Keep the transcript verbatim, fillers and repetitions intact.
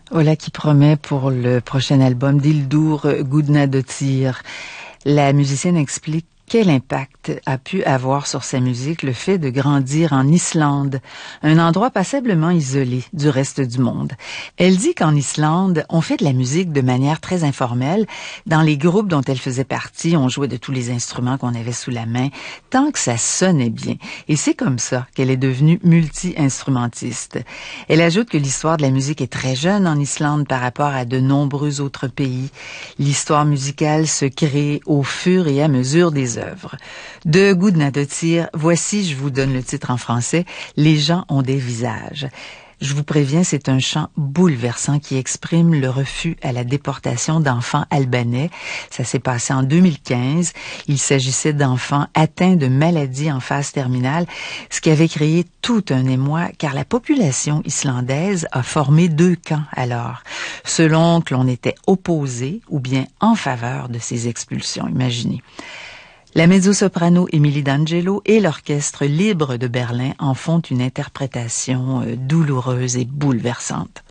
Voilà qui promet pour le prochain album d'Ildur Gudnadottir. La musicienne explique quel impact a pu avoir sur sa musique le fait de grandir en Islande, un endroit passablement isolé du reste du monde. Elle dit qu'en Islande, on fait de la musique de manière très informelle. Dans les groupes dont elle faisait partie, on jouait de tous les instruments qu'on avait sous la main, tant que ça sonnait bien. Et c'est comme ça qu'elle est devenue multi-instrumentiste. Elle ajoute que l'histoire de la musique est très jeune en Islande par rapport à de nombreux autres pays. L'histoire musicale se crée au fur et à mesure des œuvres. De Gudnadottir, voici, je vous donne le titre en français, « Les gens ont des visages ». Je vous préviens, c'est un chant bouleversant qui exprime le refus à la déportation d'enfants albanais. Ça s'est passé en deux mille quinze. Il s'agissait d'enfants atteints de maladies en phase terminale, ce qui avait créé tout un émoi, car la population islandaise a formé deux camps alors, selon que l'on était opposé ou bien en faveur de ces expulsions, imaginez. La mezzo-soprano Émilie D'Angelo et l'Orchestre libre de Berlin en font une interprétation douloureuse et bouleversante.